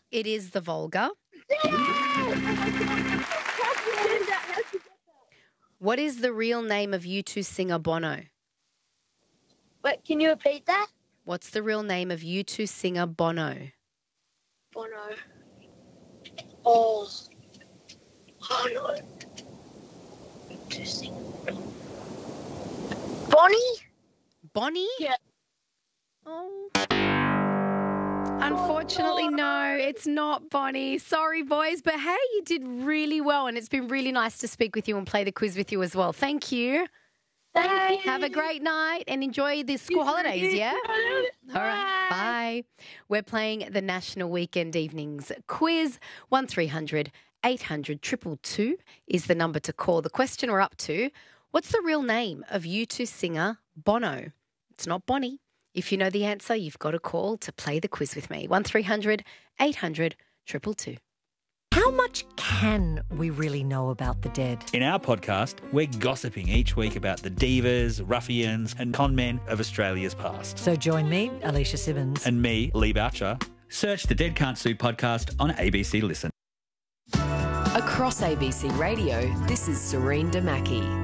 It is the Volga. What is the real name of U2 singer Bono? Wait, can you repeat that? What's the real name of U2 singer Bono? Bono. Oh no. Interesting. Bonnie? Bonnie? Yeah. Oh. Unfortunately, no, it's not Bonnie. Sorry, boys, but hey, you did really well, and it's been really nice to speak with you and play the quiz with you as well. Thank you. Thank you. Have a great night and enjoy the school holidays, yeah? All right, bye. We're playing the National Weekend Evenings quiz. 1300 800 222 is the number to call. The question we're up to, what's the real name of U2 singer Bono? It's not Bonnie. If you know the answer, you've got to call to play the quiz with me. 1300 800 222. How much can we really know about the dead? In our podcast, we're gossiping each week about the divas, ruffians and con men of Australia's past. So join me, Alicia Simmons. And me, Lee Boucher. Search the Dead Can't Sue podcast on ABC Listen. Across ABC Radio, this is Serene Damaki.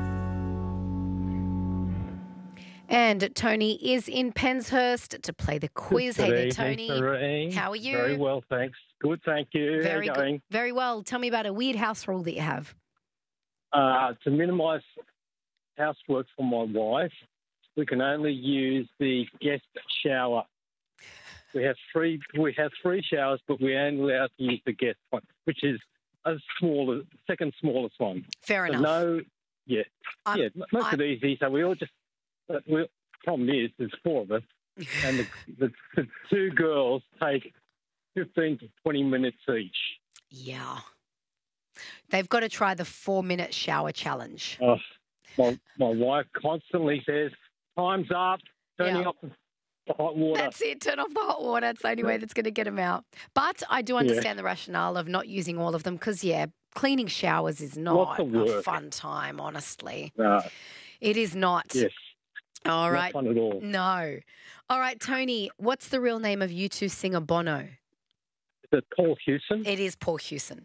And Tony is in Penshurst to play the quiz. Hey there, Tony. Serene. How are you? Very well, thanks. Good, thank you. Very How are you going? good. Very well. Tell me about a weird house rule that you have. To minimise housework for my wife, we can only use the guest shower. We have three showers, but we're only allowed to use the guest one, which is second smallest one. Fair enough. Most of it easy. So we all just. The problem is, there's four of us, and the two girls take 15 to 20 minutes each. Yeah. They've got to try the 4-minute shower challenge. My wife constantly says, time's up, turning off the hot water. That's it, turn off the hot water. It's the only way that's going to get them out. But I do understand the rationale of not using all of them because, cleaning showers is not a fun time, honestly. No. It is not. Yes. All right. Not fun at all. No. All right, Tony, what's the real name of U2 singer Bono? Is it Paul Hewson? It is Paul Hewson.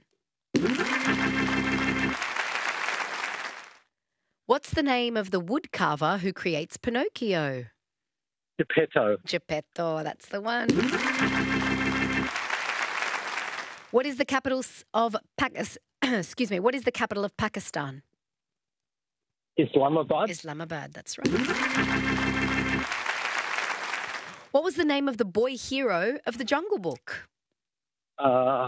What's the name of the woodcarver who creates Pinocchio? Geppetto. Geppetto, that's the one. What is the capital of What is the capital of Pakistan? Islamabad. Islamabad, that's right. What was the name of the boy hero of the Jungle Book? I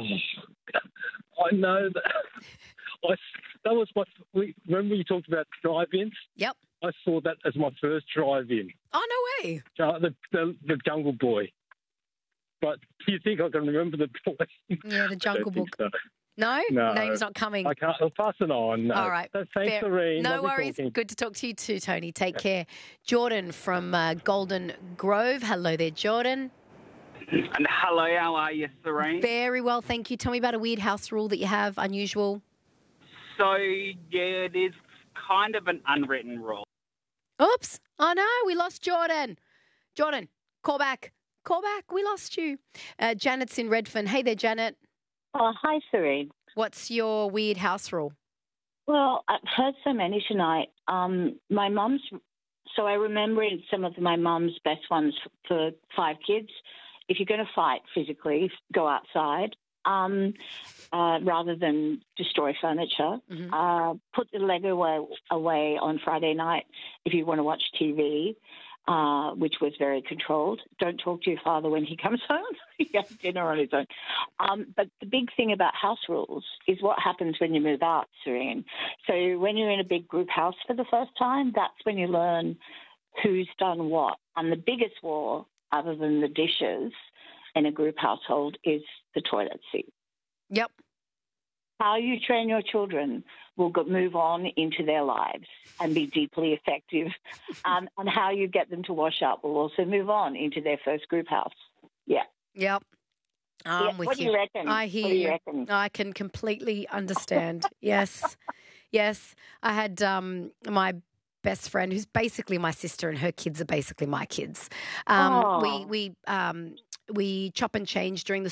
know that. That was remember you talked about drive-ins? Yep. I saw that as my first drive-in. Oh, no way. The Jungle Boy. But do you think I can remember the boy? Yeah, the Jungle Book. So. No? No. Name's not coming. I can't. I'll pass it on. No. All right. Thanks, Serene. No Lovely worries. talking. Good to talk to you too, Tony. Take care. Jordan from Golden Grove. Hello there, Jordan. And hello, how are you, Serene? Very well, thank you. Tell me about a weird house rule that you have, unusual. So, it is kind of an unwritten rule. Oops. Oh, no, we lost Jordan. Jordan, call back. Call back. We lost you. Janet's in Redfern. Hey there, Janet. Oh, hi, Serene. What's your weird house rule? Well, I've heard so many tonight. My mum's, so I remember some of my mum's best ones for 5 kids. If you're going to fight physically, go outside rather than destroy furniture. Mm-hmm. Put the Lego away on Friday night if you want to watch TV. Which was very controlled. Don't talk to your father when he comes home. He has dinner on his own. But the big thing about house rules is what happens when you move out, Serene. So when you're in a big group house for the first time, that's when you learn who's done what. And the biggest war, other than the dishes in a group household, is the toilet seat. Yep. How you train your children will move on into their lives and be deeply effective. And how you get them to wash up will also move on into their first group house. Yeah. Yep. What do you reckon? I hear you. Reckon? I can completely understand. Yes. Yes. I had my best friend, who's basically my sister, and her kids are basically my kids. We chop and change during the